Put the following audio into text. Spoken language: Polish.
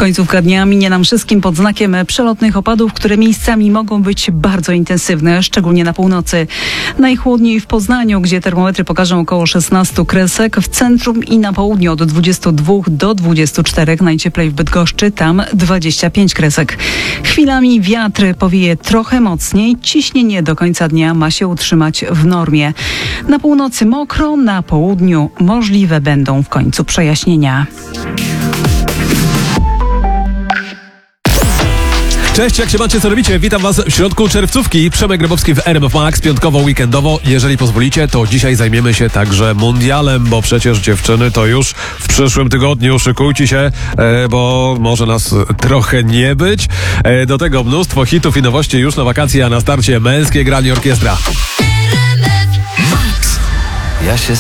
Końcówka dnia minie nam wszystkim pod znakiem przelotnych opadów, które miejscami mogą być bardzo intensywne, szczególnie na północy. Najchłodniej w Poznaniu, gdzie termometry pokażą około 16 kresek, w centrum i na południu od 22 do 24, najcieplej w Bydgoszczy, tam 25 kresek. Chwilami wiatr powieje trochę mocniej, ciśnienie do końca dnia ma się utrzymać w normie. Na północy mokro, na południu możliwe będą w końcu przejaśnienia. Cześć, jak się macie, co robicie? Witam was w środku czerwcówki. Przemek Grabowski w RMF Max, piątkowo, weekendowo. Jeżeli pozwolicie, to dzisiaj zajmiemy się także mundialem, bo przecież dziewczyny to już w przyszłym tygodniu. Szykujcie się, bo może nas trochę nie być. Do tego mnóstwo hitów i nowości już na wakacje, a na starcie męskie granie orkiestra. Ja się